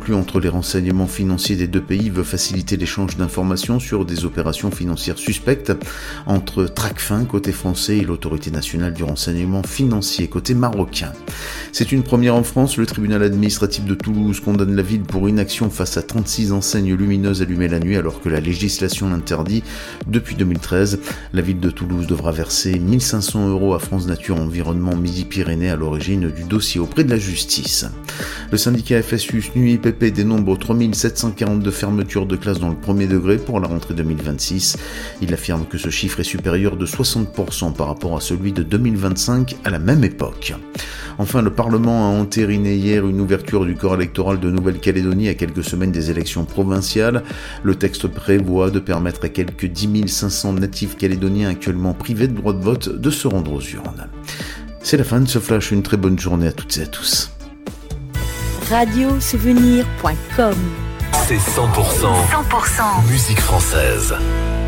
conclu entre les renseignements financiers des deux pays veut faciliter l'échange d'informations sur des opérations financières suspectes entre Tracfin côté français et l'autorité nationale du renseignement financier côté marocain. C'est une première en France. Le tribunal administratif de Toulouse condamne la ville pour inaction face à 36 enseignes lumineuses allumées la nuit alors que la législation l'interdit depuis 2013. La ville de Toulouse devra verser 1 500 € à France Nature Environnement Midi-Pyrénées à l'origine du dossier auprès de la justice. Le syndicat FSU SNUIPP dénombre 3 742 fermetures de classes dans le premier degré pour la rentrée 2026. Il affirme que ce chiffre est supérieur de 60% par rapport à celui de 2025 à la même époque. Enfin, le Parlement a entériné hier une ouverture du corps électoral de Nouvelle-Calédonie à quelques semaines des élections provinciales. Le texte prévoit de permettre à quelques 10 500 natifs calédoniens actuellement privés de droit de vote de se rendre aux urnes. C'est la fin de ce flash. Une très bonne journée à toutes et à tous. Radiosouvenir.com. C'est 100% musique française.